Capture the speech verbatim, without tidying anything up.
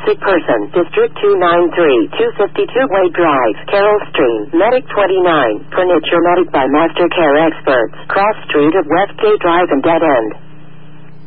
sick person. District two ninety-three, two fifty-two Wade Drive, Carroll Stream. Medic twenty-nine. Furniture Medic by Master Care Experts. Cross Street of Westgate Drive and Dead End.